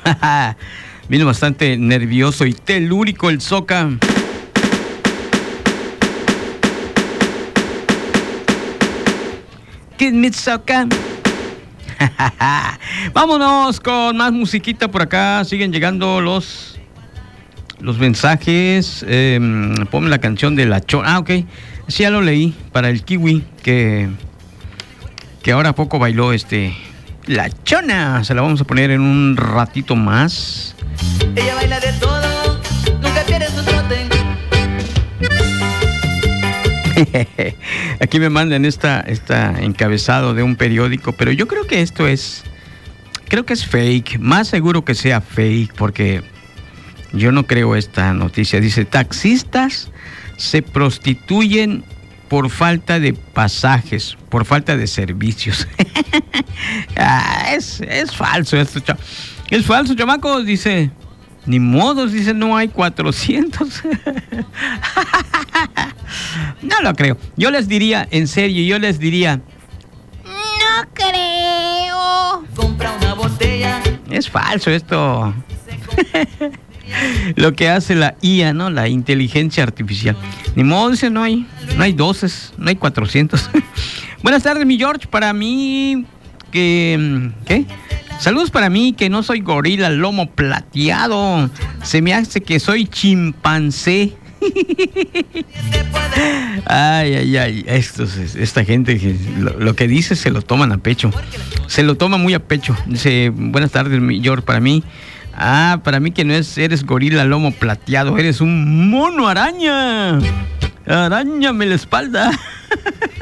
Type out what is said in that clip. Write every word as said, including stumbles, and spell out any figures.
Vino bastante nervioso y telúrico el Soca. Give me Soca. Vámonos con más musiquita por acá. Siguen llegando los los mensajes. Eh, ponme la canción de La Chona. Ah, ok. Sí, ya lo leí. Para el Kiwi que que ahora poco bailó este La Chona. Se la vamos a poner en un ratito más. Ella baila de todo, nunca pierde su trote. Aquí me mandan esta, esta encabezado de un periódico, pero yo creo que esto es, creo que es fake, más seguro que sea fake, porque yo no creo esta noticia. Dice, taxistas se prostituyen por falta de pasajes, por falta de servicios. ah, es, es falso esto, chaval. Es falso, chamacos, dice. Ni modos, dice, no hay cuatrocientos. No lo creo. Yo les diría, en serio, yo les diría, no creo. Compra una botella. Es falso esto. Lo que hace la I A, ¿no? La inteligencia artificial. Ni modo, dice, no hay, no hay doces, no hay cuatrocientos. Buenas tardes, mi George. Para mí, que, ¿qué? Saludos para mí, que no soy gorila, lomo plateado. Se me hace que soy chimpancé. Ay, ay, ay. Estos, esta gente, que lo, lo que dice se lo toman a pecho. Se lo toma muy a pecho. Dice, buenas tardes, mi George. Para mí, ah, para mí que no es, eres gorila, lomo plateado. Eres un mono araña. Aráñame la espalda.